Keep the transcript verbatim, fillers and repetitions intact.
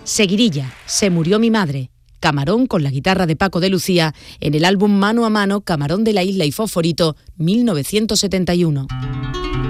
Seguirilla, Se murió mi madre. Camarón con la guitarra de Paco de Lucía en el álbum Mano a Mano, Camarón de la Isla y Fosforito, mil novecientos setenta y uno.